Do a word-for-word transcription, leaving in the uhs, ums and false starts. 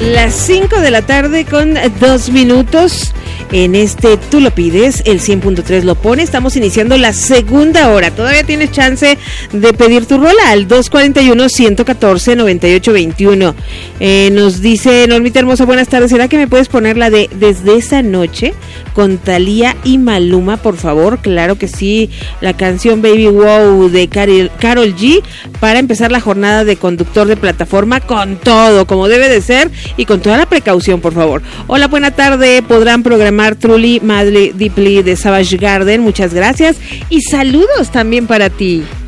Las cinco de la tarde con dos minutos. En este Tú lo pides, el cien punto tres lo pone. Estamos iniciando la segunda hora. Todavía tienes chance de pedir tu rola al dos cuatro uno, uno cuatro cuatro, nueve ocho dos uno. Eh, nos dice Normita Hermosa, buenas tardes. ¿Será que me puedes poner la de Desde esa noche con Thalía y Maluma, por favor? Claro que sí. La canción Baby Wow de Karol, Karol G para empezar la jornada de conductor de plataforma con todo, como debe de ser y con toda la precaución, por favor. Hola, buena tarde. ¿Podrán programar Truly Madly Deeply de Savage Garden? Muchas gracias y saludos también para ti.